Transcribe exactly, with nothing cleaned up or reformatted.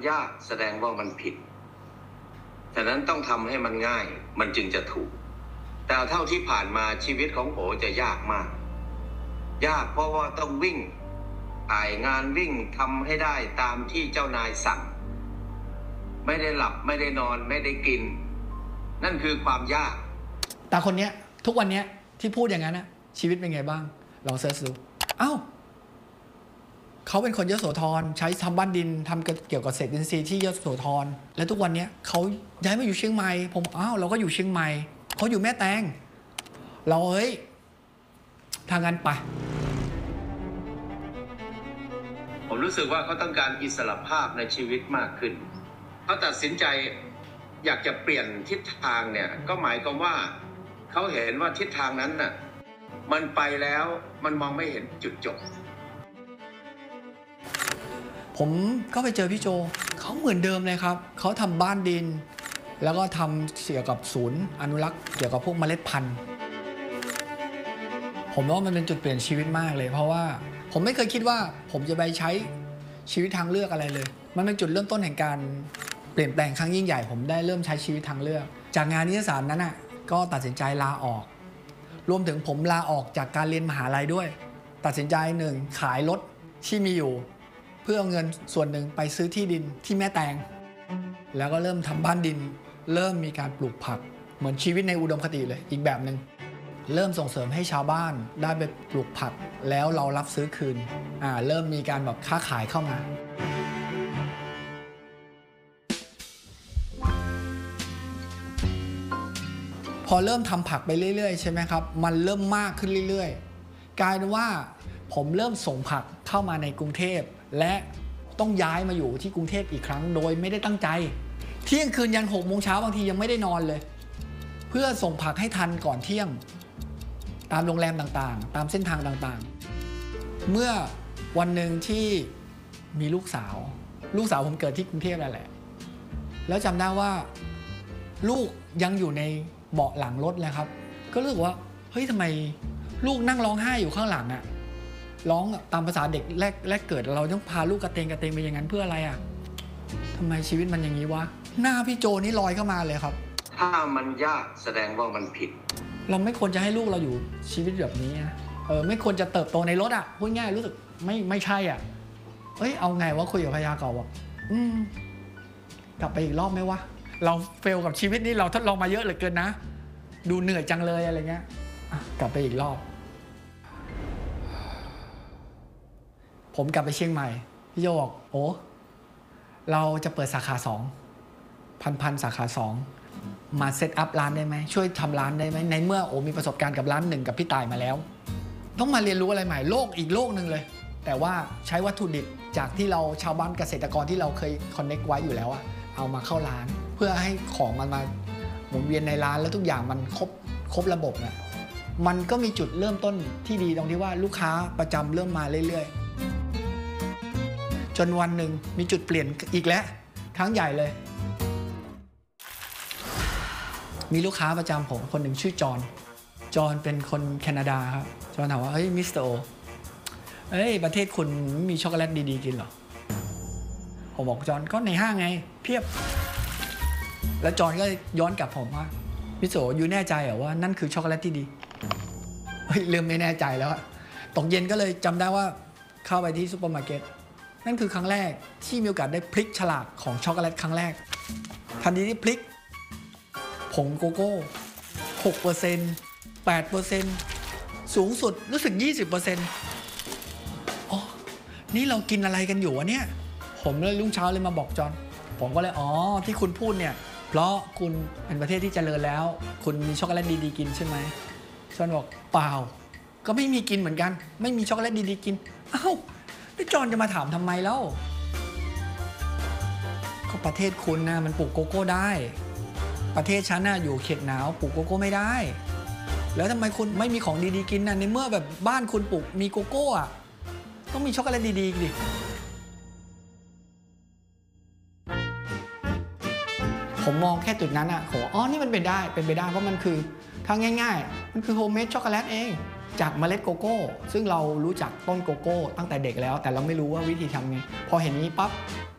ยากแสดงว่ามันผิดฉะนั้นต้องทำให้มันง่ายมันจึงจะถูกแต่เท่าที่ผ่านมาชีวิตของโอจะยากมากยากเพราะว่าต้องวิ่งถ่ายงานวิ่งทำให้ได้ตามที่เจ้านายสั่งไม่ได้หลับไม่ได้นอนไม่ได้กินนั่นคือความยากแต่คนเนี้ยทุกวันเนี้ยที่พูดอย่างนั้นนะชีวิตเป็นไงบ้างลองเสิร์ชดูเอ้าเขาเป็นคนยโสธรใช้ทำบ้านดินทำเกี่ยวกับเศรษฐอินทรีย์ที่ยโสธรและทุกวันนี้เขาย้ายมาอยู่เชียงใหม่ผมอ้าวเราก็อยู่เชียงใหม่เขาอยู่แม่แตงเราเฮ้ยทางนั้นไปผมรู้สึกว่าเขาต้องการอิสรภาพในชีวิตมากขึ้นเขาตัดสินใจอยากจะเปลี่ยนทิศทางเนี่ยก็หมายความว่าเขาเห็นว่าทิศทางนั้นน่ะมันไปแล้วมันมองไม่เห็นจุดจบผมก็ไปเจอพี่โจเขาเหมือนเดิมเลยครับเขาทำบ้านดินแล้วก็ทำเกี่ยวกับศูนย์อนุรักษ์เกี่ยวกับพวกเมล็ดพันธุ์ผมว่ามันเป็นจุดเปลี่ยนชีวิตมากเลยเพราะว่าผมไม่เคยคิดว่าผมจะไปใช้ชีวิตทางเลือกอะไรเลยมันเป็นจุดเริ่มต้นแห่งการเปลี่ยนแปลงครั้งยิ่งใหญ่ผมได้เริ่มใช้ชีวิตทางเลือกจากงานนิตยสารนั้นน่ะก็ตัดสินใจลาออกรวมถึงผมลาออกจากการเรียนมหาลัยด้วยตัดสินใจหนึ่งขายรถที่มีอยู่เพื่อเอาเงินส่วนหนึ่งไปซื้อที่ดินที่แม่แตงแล้วก็เริ่มทำบ้านดินเริ่มมีการปลูกผักเหมือนชีวิตในอุดมคติเลยอีกแบบหนึ่งเริ่มส่งเสริมให้ชาวบ้านได้ไปปลูกผักแล้วเรารับซื้อคืนอ่าเริ่มมีการแบบค้าขายเข้ามาพอเริ่มทำผักไปเรื่อยๆใช่ไหมครับมันเริ่มมากขึ้นเรื่อยๆกลายเป็นว่าผมเริ่มส่งผักเข้ามาในกรุงเทพและต้องย้ายมาอยู่ที่กรุงเทพอีกครั้งโดยไม่ได้ตั้งใจเที่ยงคืนยันหกโมงเช้าบางทียังไม่ได้นอนเลยเพื่อส่งผักให้ทันก่อนเที่ยงตามโรงแรมต่างๆตามเส้นทางต่างๆเมื่อวันหนึ่งที่มีลูกสาวลูกสาวผมเกิดที่กรุงเทพนั่นแหละแล้วจำได้ว่าลูกยังอยู่ในเบาะหลังรถเลยครับก็รู้สึกว่าเฮ้ยทำไมลูกนั่งร้องไห้อยู่ข้างหลังอะร้องตามภาษาเด็กแรกแรกเกิดเราต้องพาลูกกระเตงกระเตงไปอย่างนั้นเพื่ออะไรอะทำไมชีวิตมันอย่างนี้วะหน้าพี่โจนี่ลอยเข้ามาเลยครับถ้ามันยากแสดงว่ามันผิดเราไม่ควรจะให้ลูกเราอยู่ชีวิตแบบนี้นะเออไม่ควรจะเติบโตในรถอะพูดง่ายรู้สึกไม่ไม่ใช่อ่ะเอ้ยเอาไงว่าคุยกับภรรยาเก่าว่าอืมกลับไปอีกรอบไหมวะเราเฟลกับชีวิตนี้เราทดลองมาเยอะเหลือเกินนะดูเหนื่อยจังเลยอะไรเงี้ยกลับไปอีกรอบผมกลับไปเชียงใหม่พี่โยบอกโอ้เราจะเปิดสาขาสองพันพันสาขาสองมาเซตอัพร้านได้ไหมช่วยทำร้านได้ไหมในเมื่อโอ้มีประสบการณ์กับร้านหนึ่งกับพี่ตายมาแล้วต้องมาเรียนรู้อะไรใหม่โลกอีกโลกหนึ่งเลยแต่ว่าใช้วัตถุดิบจากที่เราชาวบ้านเกษตรกรที่เราเคยคอนเน็กไว้อยู่แล้วอะเอามาเข้าร้านเพื่อให้ของมันมาหมุนเวียนในร้านแล้วทุกอย่างมันครบครบระบบนะมันก็มีจุดเริ่มต้นที่ดีตรงที่ว่าลูกค้าประจำเริ่มมาเรื่อยๆจนวันหนึ่งมีจุดเปลี่ยนอีกแล้วครั้งใหญ่เลยมีลูกค้าประจำผมคนหนึ่งชื่อจอห์นจอห์นเป็นคนแคนาดาครับจอห์นถามว่าเฮ้ยมิสเตอร์โอเฮ้ยประเทศคุณไม่มีช็อกโกแลตดีๆกินหรอผมบอกจอห์นก็ในห้างไงเพียบแล้วจอห์นก็ย้อนกลับผมว่ามิสเตอร์โออยู่แน่ใจเหรอว่านั่นคือช็อกโกแลตที่ดีเฮ้ยลืมไม่แน่ใจแล้วอะตกเย็นก็เลยจำได้ว่าเข้าไปที่ซูเปอร์มาร์เก็ตนั่นคือครั้งแรกที่มีโอกาสได้พลิกฉลากของช็อกโกแลตครั้งแรกทันทีที่พลิกผงโกโก้ หกเปอร์เซ็นต์ แปดเปอร์เซ็นต์ สูงสุดรู้สึก ยี่สิบเปอร์เซ็นต์ อ๋อนี่เรากินอะไรกันอยู่วะเนี่ยผมเลยรุ่งเช้าเลยมาบอกจอห์นผมก็เลยอ๋อที่คุณพูดเนี่ยเพราะคุณเป็นประเทศที่เจริญแล้วคุณมีช็อกโกแลตดีๆกินใช่ไหมจอห์นบอกเปล่าก็ไม่มีกินเหมือนกันไม่มีช็อกโกแลตดีๆกินอ้าวแล้วจอห์นจะมาถามทำไมแล้วก็ประเทศคุณนะมันปลูกโกโก้ได้ประเทศฉันน่ะอยู่เขตหนาวปลูกโกโก้ไม่ได้แล้วทำไมคุณไม่มีของดีๆกินน่ะในเมื่อแบบบ้านคุณปลูกมีโกโก้อ่ะต้องมีช็อกโกแลตดีๆดิผมมองแค่จุดนั้นอ่ะผมอ๋อนี่มันเป็นได้เป็นไปได้เพราะมันคือทางง่ายๆมันคือโฮมเมดช็อกโกแลตเองจากเมล็ดโกโก้ซึ่งเรารู้จักต้นโกโก้ตั้งแต่เด็กแล้วแต่เราไม่รู้ว่าวิธีทำไงพอเห็นนี้ปั๊บ